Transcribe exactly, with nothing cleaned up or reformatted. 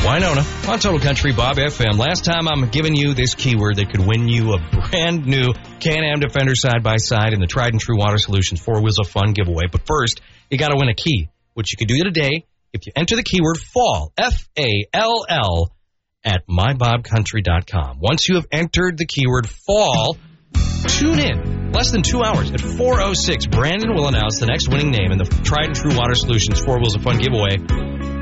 Winona on Total Country Bob F M. Last time I'm giving you this keyword that could win you a brand new Can-Am Defender side-by-side in the Tried and True Water Solutions Four Wheels of Fun giveaway. But first, you got to win a key, which you can do today if you enter the keyword FALL, F A L L, at my bob country dot com. Once you have entered the keyword FALL, tune in. Less than two hours at four oh six, Brandon will announce the next winning name in the Tried and True Water Solutions Four Wheels of Fun giveaway.